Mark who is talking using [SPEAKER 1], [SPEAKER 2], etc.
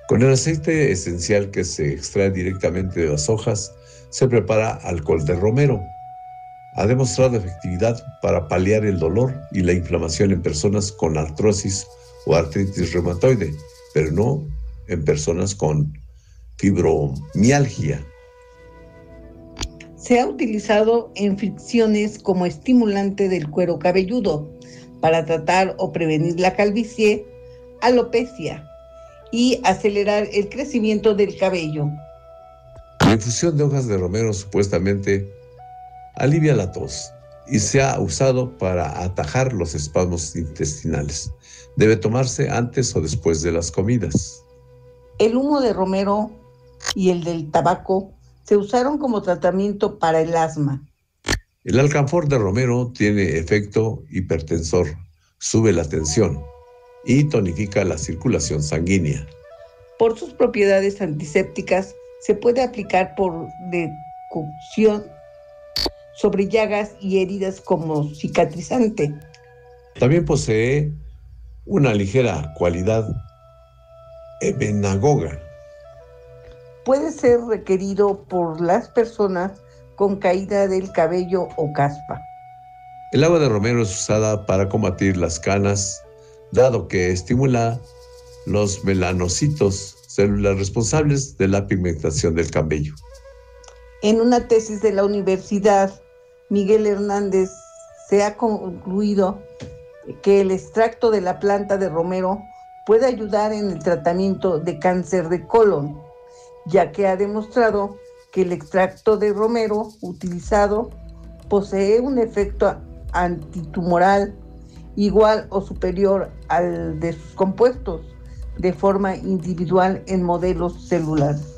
[SPEAKER 1] Con el aceite esencial que se extrae directamente de las hojas, se prepara alcohol de romero. Ha demostrado efectividad para paliar el dolor y la inflamación en personas con artrosis o artritis reumatoide, pero no en personas con fibromialgia.
[SPEAKER 2] Se ha utilizado en fricciones como estimulante del cuero cabelludo para tratar o prevenir la calvicie, alopecia y acelerar el crecimiento del cabello.
[SPEAKER 1] La infusión de hojas de romero supuestamente alivia la tos y se ha usado para atajar los espasmos intestinales. Debe tomarse antes o después de las comidas.
[SPEAKER 2] El humo de romero y el del tabaco se usaron como tratamiento para el asma.
[SPEAKER 1] El alcanfor de romero tiene efecto hipertensor, sube la tensión y tonifica la circulación sanguínea.
[SPEAKER 2] Por sus propiedades antisépticas, se puede aplicar por decocción sobre llagas y heridas como cicatrizante.
[SPEAKER 1] También posee una ligera cualidad emenagoga.
[SPEAKER 2] Puede ser requerido por las personas con caída del cabello o caspa.
[SPEAKER 1] El agua de romero es usada para combatir las canas, dado que estimula los melanocitos, células responsables de la pigmentación del cabello.
[SPEAKER 2] En una tesis de la Universidad Miguel Hernández se ha concluido que el extracto de la planta de romero puede ayudar en el tratamiento de cáncer de colon, ya que ha demostrado que el extracto de romero utilizado posee un efecto antitumoral igual o superior al de sus compuestos de forma individual en modelos celulares.